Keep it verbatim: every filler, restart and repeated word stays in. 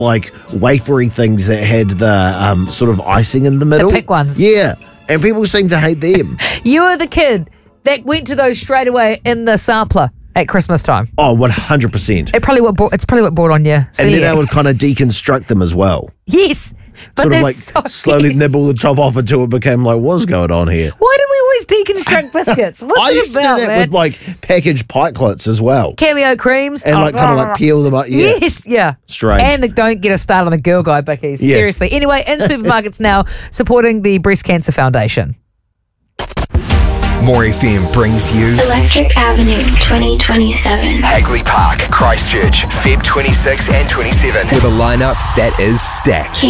like wafery things that had the um, sort of icing in the middle. The pink ones. Yeah. And people seem to hate them. You were the kid that went to those straight away in the sampler at Christmas time. Oh, one hundred percent. It probably what brought, it's probably what brought on you. And then I would kind of deconstruct them as well. Yes. But sort of they're like so slowly yes. nibble the top off until it became like, what's going on here? Why do we always deconstruct biscuits? What's I it used about, to do that man? with like packaged pikelets as well. Cameo creams. And Oh, like kind of like peel them up. Yeah. Yes, yeah. Strange. And the, don't get us started on the Girl Guide bickies. Yeah. Seriously. Anyway, in supermarkets now, supporting the Breast Cancer Foundation. More F M brings you Electric Avenue twenty twenty-seven. Hagley Park, Christchurch, February twenty-sixth and twenty-seventh, with a lineup that is stacked.